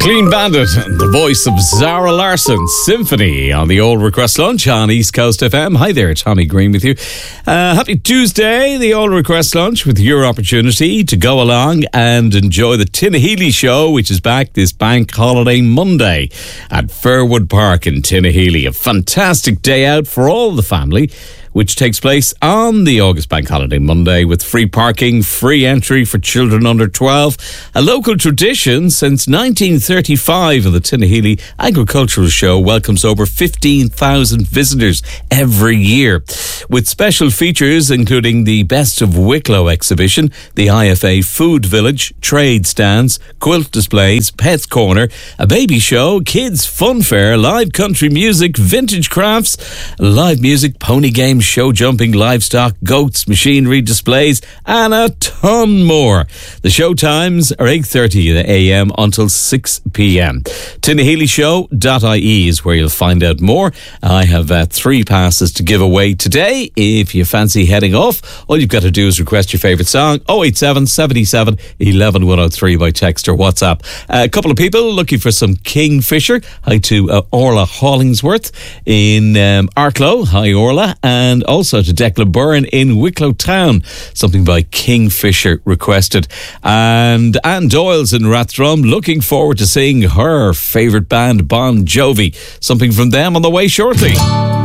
Clean Bandit, the voice of Zara Larsson, Symphony on the Old Request Lunch on East Coast FM. Hi there, Tommy Green with you. Happy Tuesday, the Old Request Lunch, with your opportunity to go along and enjoy the Tinahely Show, which is back this Bank Holiday Monday at Fairwood Park in Tinahely. A fantastic day out for all the family, which takes place on the August Bank Holiday Monday with free parking, free entry for children under 12. A local tradition since 1935, and the Tinahely Agricultural Show welcomes over 15,000 visitors every year, with special features including the Best of Wicklow exhibition, the IFA Food Village, trade stands, quilt displays, pets corner, a baby show, kids fun fair, live country music, vintage crafts, live music, pony games, show jumping, livestock, goats, machinery displays, and a ton more. The show times are 8:30 a.m. until 6 p.m. TinaheelyShow.ie is where you'll find out more. I have 3 passes to give away today. If you fancy heading off, all you've got to do is request your favourite song, 087 77 11 103 by text or WhatsApp. A couple of people looking for some Kingfisher. Hi to Orla Hollingsworth in Arklow. Hi Orla. And also to Declan Byrne in Wicklow Town. Something by Kingfisher requested. And Anne Doyle's in Rathdrum, looking forward to seeing her favourite band Bon Jovi. Something from them on the way shortly.